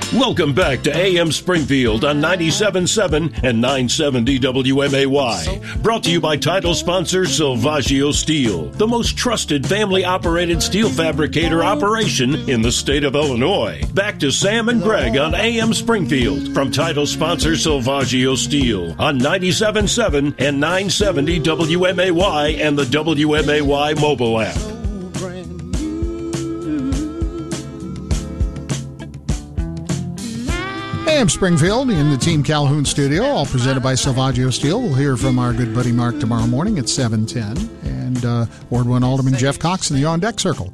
Welcome back to AM Springfield on 97.7 and 970 WMAY. Brought to you by title sponsor Silvaggio Steel, the most trusted family-operated steel fabricator operation in the state of Illinois. Back to Sam and Greg on AM Springfield from title sponsor Silvaggio Steel on 97.7 and 970 WMAY and the WMAY mobile app. AM Springfield in the Team Calhoun studio, all presented by Silvaggio Steel. We'll hear from our good buddy Mark tomorrow morning at 7:10. And Ward 1 Alderman Jeff Cox in the On Deck Circle.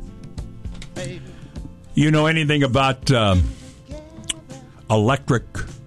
You know anything about electric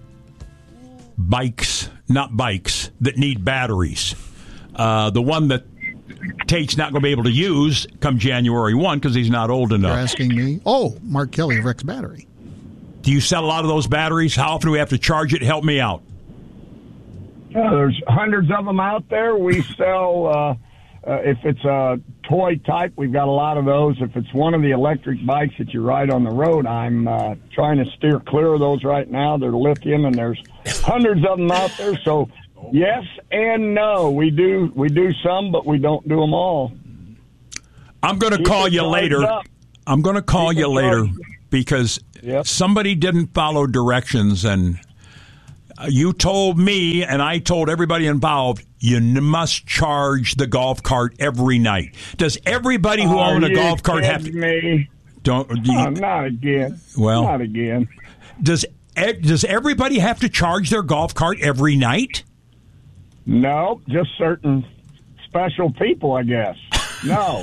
bikes, not bikes, that need batteries? The one that Tate's not going to be able to use come January 1 because he's not old enough. You're asking me? Oh, Mark Kelly of Rex Battery. Do you sell a lot of those batteries? How often do we have to charge it? Help me out. There's hundreds of them out there. We sell, if it's a toy type, we've got a lot of those. If it's one of the electric bikes that you ride on the road, I'm trying to steer clear of those right now. They're lithium, and there's hundreds of them out there. So, yes and no. We do some, but we don't do them all. I'm going to call you later. I'm going to call you later because somebody didn't follow directions, and you told me, and I told everybody involved, you must charge the golf cart every night. Does everybody who owns a golf cart have to? Me? Not again. Well, not again. Does everybody have to charge their golf cart every night? No, just certain special people, I guess. No.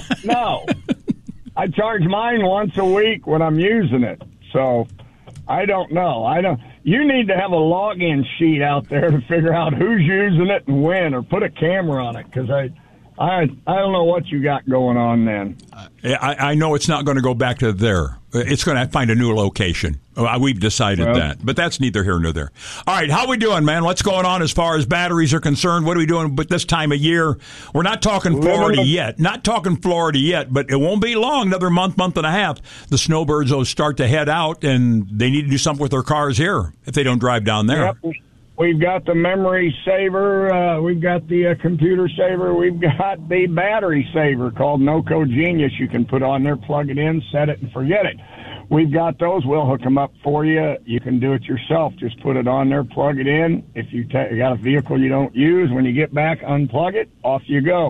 I charge mine once a week when I'm using it. So I don't know. You need to have a login sheet out there to figure out who's using it and when, or put a camera on it, because I don't know what you got going on then. I know it's not going to go back to there. It's going to find a new location. We've decided that, but that's neither here nor there. All right, how we doing, man? What's going on as far as batteries are concerned? What are we doing with this time of year? We're not talking Florida yet. But it won't be long, another month and a half. The snowbirds will start to head out, and they need to do something with their cars here if they don't drive down there. Yep. We've got the memory saver. We've got the computer saver. We've got the battery saver called NoCo Genius. You can put on there, plug it in, set it, and forget it. We've got those. We'll hook them up for you. You can do it yourself. Just put it on there, plug it in. If you got a vehicle you don't use, when you get back, unplug it, off you go.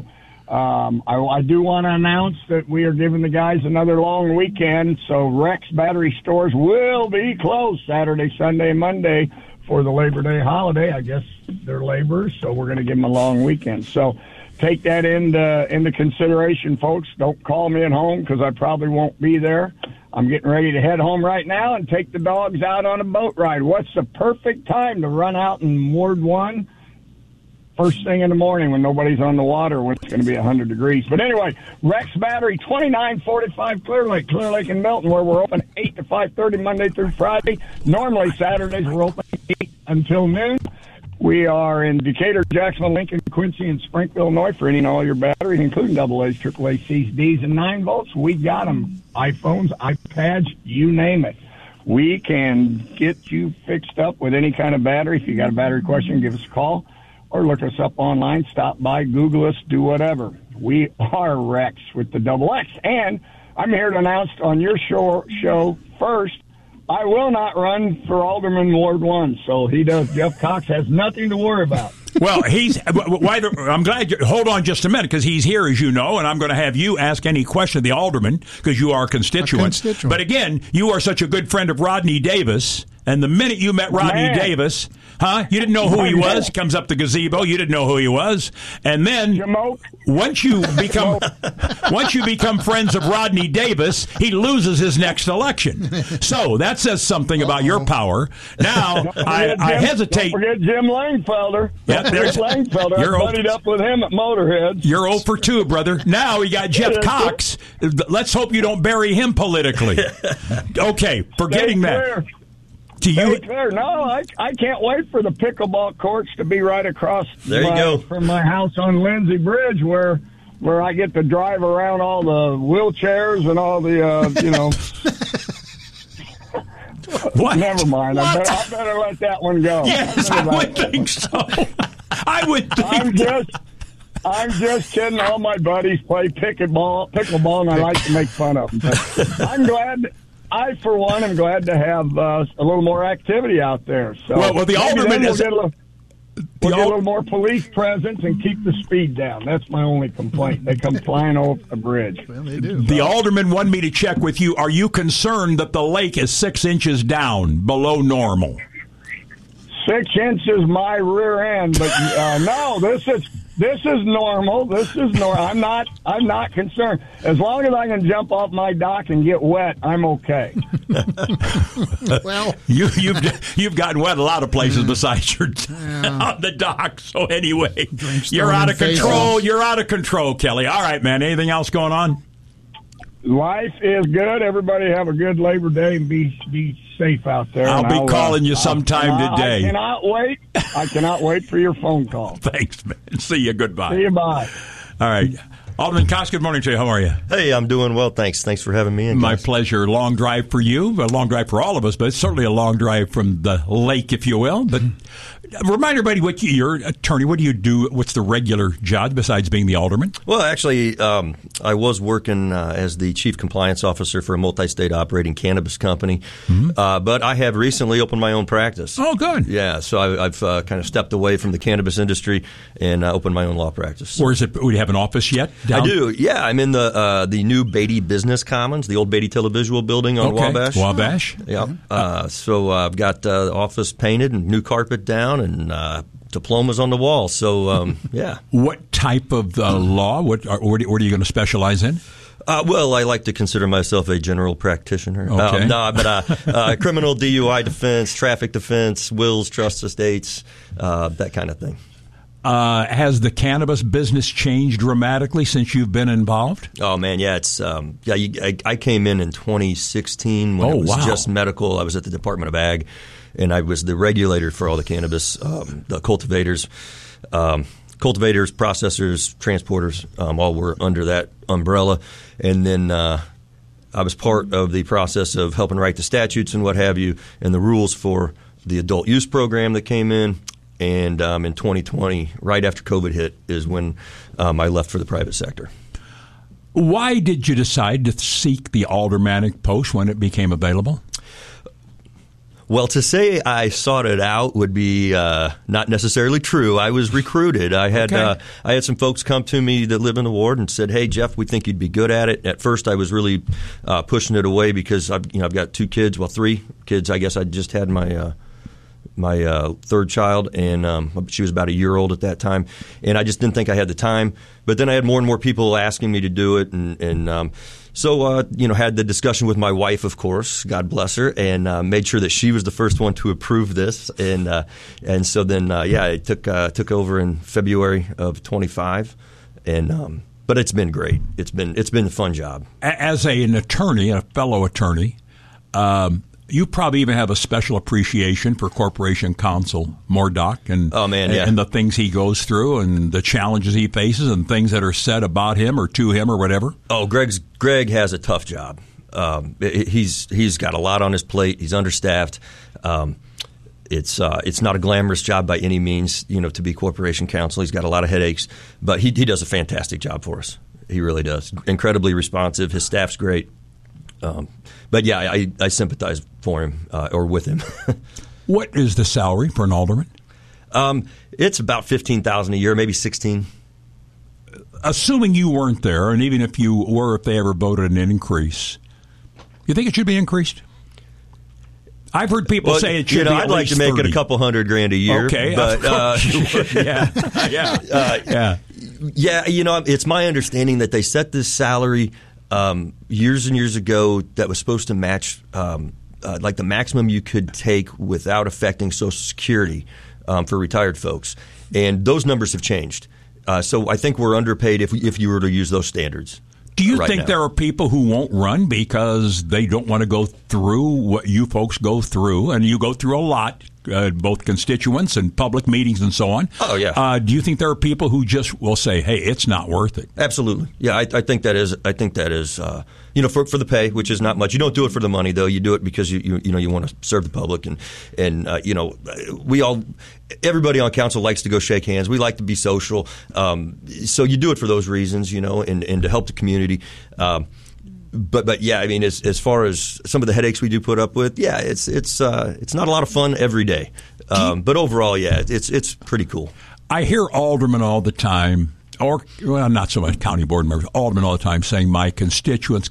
I do want to announce that we are giving the guys another long weekend, so Rex Battery stores will be closed Saturday, Sunday, Monday for the Labor Day holiday. I guess they're laborers, so we're going to give them a long weekend. So take that into consideration, folks. Don't call me at home because I probably won't be there. I'm getting ready to head home right now and take the dogs out on a boat ride. What's the perfect time to run out in Ward 1? First thing in the morning when nobody's on the water when it's going to be 100 degrees. But anyway, Rex Battery, 2945 Clear Lake in Milton, where we're open 8 to 5:30 Monday through Friday. Normally Saturdays we're open 8 until noon. We are in Decatur, Jacksonville, Lincoln, Quincy, and Springfield, Illinois for any and all your batteries, including AA's, AAA, C's, D's, and 9 volts. We got them. iPhones, iPads, you name it. We can get you fixed up with any kind of battery. If you got a battery question, give us a call. Or look us up online, stop by, Google us, do whatever. We are Rex with the double X. And I'm here to announce on your show first, I will not run for Alderman Ward 1. So Jeff Cox has nothing to worry about. Well, I'm glad hold on just a minute, because he's here, as you know, and I'm going to have you ask any question of the alderman, because you are a constituent. But again, you are such a good friend of Rodney Davis, and the minute you met Rodney Davis, you didn't know who he was. He comes up the gazebo, you didn't know who he was, and then once you become friends of Rodney Davis, he loses his next election. So that says something about your power. Now I hesitate. Don't forget Jim Langfelder. Yeah, Langfelder. I buddied up with him at Motorhead. You're 0 for 2, brother. Now you got Jeff Cox. Let's hope you don't bury him politically. Okay, forgetting that. No, I can't wait for the pickleball courts to be right across from my house on Lindsay Bridge, where I get to drive around all the wheelchairs and all the What? Never mind. I better let that one go. Yes, I would think so. I would think I'm just kidding. All my buddies play pickleball, and I like to make fun of them. But I'm glad. I, for one, am glad to have a little more activity out there. So, well, the alderman is. We'll get a little more police presence and keep the speed down. That's my only complaint. They come flying over the bridge. Well, they do. The alderman wanted me to check with you. Are you concerned that the lake is 6 inches down below normal? 6 inches my rear end, but no, this is normal. This is normal. I'm not concerned. As long as I can jump off my dock and get wet, I'm okay. Well, you've gotten wet a lot of places besides your on the dock. So anyway, you're out of control. You're out of control, Kelly. All right, man. Anything else going on? Life is good. Everybody have a good Labor Day and be safe out there. I'll be calling you sometime today. I cannot wait for your phone call. Thanks, man. See you. Goodbye. See you. Bye. All right. Alderman Cox, good morning to you. How are you? Hey, I'm doing well, thanks. Thanks for having me in. My pleasure. Long drive for you, a long drive for all of us, but it's certainly a long drive from the lake, if you will. But remind everybody, you're an attorney. What do you do? What's the regular job besides being the alderman? Well, actually, I was working as the chief compliance officer for a multi-state operating cannabis company, but I have recently opened my own practice. Oh, good. Yeah, so I've kind of stepped away from the cannabis industry and opened my own law practice. Where is it? Do you have an office yet? I do, yeah. I'm in the new Beatty Business Commons, the old Beatty Televisual building on Wabash. Wabash. Yeah. So I've got the office painted and new carpet down and diplomas on the wall. So, yeah. What type of law? What are you going to specialize in? Well, I like to consider myself a general practitioner. Okay. But criminal DUI defense, traffic defense, wills, trusts, estates, that kind of thing. Has the cannabis business changed dramatically since you've been involved? Oh man, yeah, it's I came in 2016 when it was just medical. I was at the Department of Ag, and I was the regulator for all the cannabis, the cultivators, processors, transporters, all were under that umbrella, and then I was part of the process of helping write the statutes and what have you, and the rules for the adult use program that came in. And in 2020, right after COVID hit, is when I left for the private sector. Why did you decide to seek the aldermanic post when it became available? Well, to say I sought it out would be not necessarily true. I was recruited. I had some folks come to me that live in the ward and said, "Hey, Jeff, we think you'd be good at it." At first, I was really pushing it away because I've got 2 kids, 3 kids. I guess I just had my third child, and she was about a year old at that time, and I just didn't think I had the time. But then I had more and more people asking me to do it, and so had the discussion with my wife, of course, God bless her, and made sure that she was the first one to approve this, and so then it took over in February of 25, and but it's been great. It's been a fun job. As an attorney, a fellow attorney. You probably even have a special appreciation for Corporation Counsel Moordock and and the things he goes through and the challenges he faces and things that are said about him or to him or whatever. Oh, Greg has a tough job. He's got a lot on his plate. He's understaffed. It's not a glamorous job by any means, to be Corporation Counsel. He's got a lot of headaches, but he does a fantastic job for us. He really does. Incredibly responsive. His staff's great. But yeah, I sympathize for him or with him. What is the salary for an alderman? It's about $15,000 a year, maybe $16,000. Assuming you weren't there, and even if you were, if they ever voted an increase, you think it should be increased? I've heard people say it should be. I'd like to make it a couple $100,000 a year. Okay, but yeah. It's my understanding that they set this salary years and years ago that was supposed to match like the maximum you could take without affecting Social Security for retired folks, and those numbers have changed. So I think we're underpaid if you were to use those standards. Do you think there are people who won't run because they don't want to go through what you folks go through, and you go through a lot both constituents and public meetings and so on. Oh, yeah. Do you think there are people who just will say, hey, it's not worth it? Absolutely. Yeah, I think that is. I think that is. For the pay, which is not much. You don't do it for the money, though. You do it because you want to serve the public, and everybody on council likes to go shake hands. We like to be social, so you do it for those reasons, and to help the community. But yeah, I mean, as far as some of the headaches we do put up with, yeah, it's not a lot of fun every day. But overall, yeah, it's pretty cool. I hear aldermen all the time, or not so much county board members, aldermen all the time saying my constituents.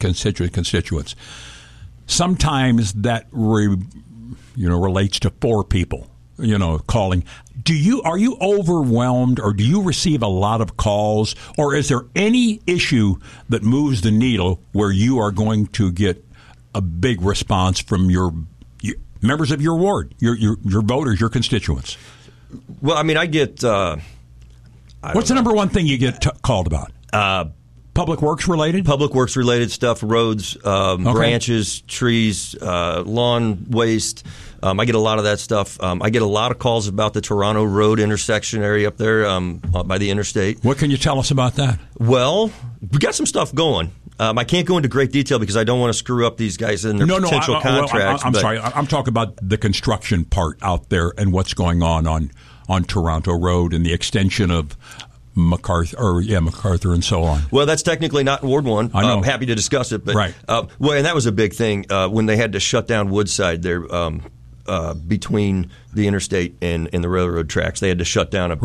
Sometimes that relates to 4 people, calling. Are you overwhelmed, or do you receive a lot of calls, or is there any issue that moves the needle where you are going to get a big response from your members of your ward, your voters, your constituents? Well, I mean, I get. What's the number one thing you get called about? Public works related? Public works related stuff, roads, branches, trees, lawn waste. I get a lot of that stuff. I get a lot of calls about the Toronto Road intersection area up there by the interstate. What can you tell us about that? Well, we got some stuff going. I can't go into great detail because I don't want to screw up these guys in their potential contracts. I'm sorry. I'm talking about the construction part out there and what's going on Toronto Road and the extension of MacArthur and so on. Well, that's technically not in Ward 1. I know. I'm happy to discuss it. But, right. And that was a big thing when they had to shut down Woodside there between the interstate and the railroad tracks. They had to shut down